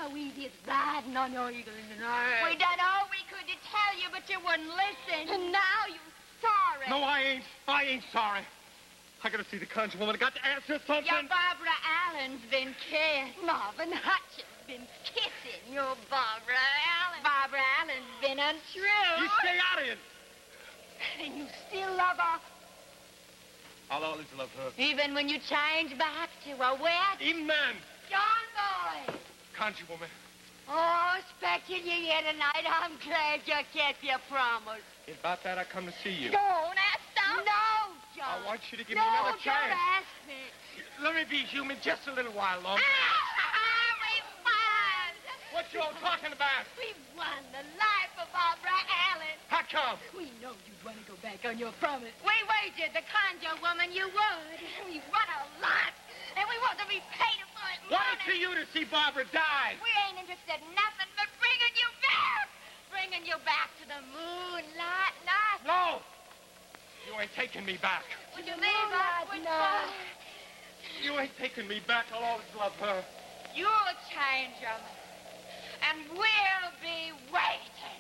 how easy it's riding on your eagle in the night. We done all we could to tell you, but you wouldn't listen. And now you're sorry. No, I ain't. I ain't sorry. I gotta see the conjure woman. I got to ask her something. Your Barbara Allen's been kissed. Marvin Hutchins been kissing your Barbara Allen. Barbara Allen's been untrue. You stay out of it. And you still love her? I'll always love her. Even when you change back to a witch? Even then. John Boy. Conjure woman. Oh, expecting you here tonight. I'm glad you kept your promise. About that, I come to see you. Go on, stop. No, John. I want you to give me another chance. No, don't ask me. Let me be human just a little while longer. We won! What you all talking about? We won the life of Barbara Allen. How come? We know you'd want to go back on your promise. We wagered the conjure woman you would. We won a lot, and we want to be paid for it. What is to you to see Barbara die? We ain't interested in nothing but bringing you back. Bringing you back to the moonlight night. No! You ain't taking me back. Would you leave us with fun? You ain't taking me back. I'll always love her. You'll change them. And we'll be waiting.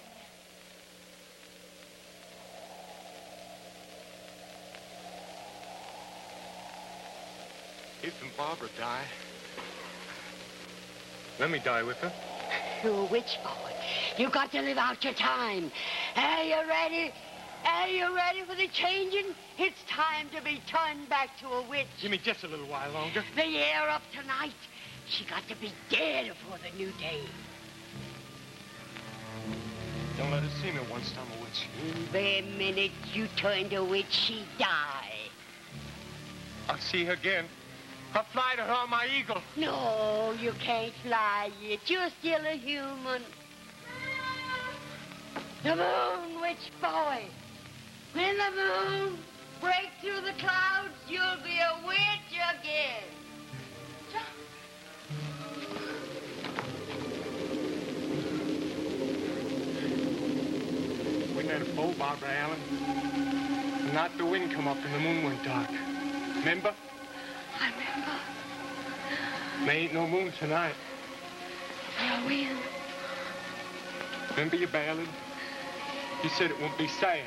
Isn't Barbara die? Let me die with her. You're a witch, boy. You got to live out your time. Are you ready? Are you ready for the changing? It's time to be turned back to a witch. Give me just a little while longer. The year up tonight. She got to be dead before the new day. Don't let her see me once I'm a witch. The minute you turn to witch, she die. I'll see her again. I'll fly to her on my eagle. No, you can't fly yet. You're still a human. The moon, witch boy. When the moon breaks through the clouds, you'll be a witch again. We made a foe, Barbara Allen. The night the wind come up and the moon went dark. Remember? I remember. There ain't no moon tonight. No wind. Remember your ballad? You said it won't be sad.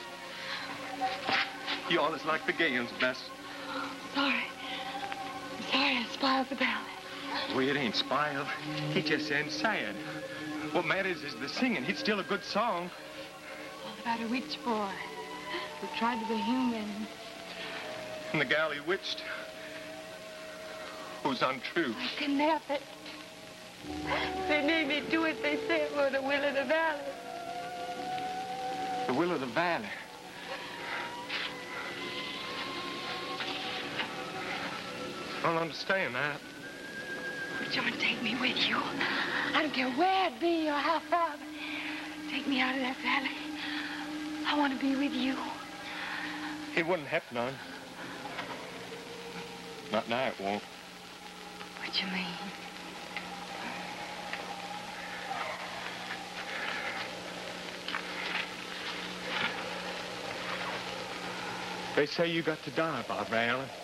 You always like the gay ones best. Sorry. I'm sorry I spoiled the ballad. Well, it ain't spoiled. It just ain't sad. What matters is the singing. It's still a good song. All about a witch boy who tried to be human. And the gal he witched, who's untrue. I couldn't help it. They made me do what they said for the will of the valley. The will of the valley. I don't understand that. John, take me with you. I don't care where it be or how far, but take me out of that valley. I want to be with you. It wouldn't happen none. Not now, it won't. What you mean? They say you got to die, Barbara Allen.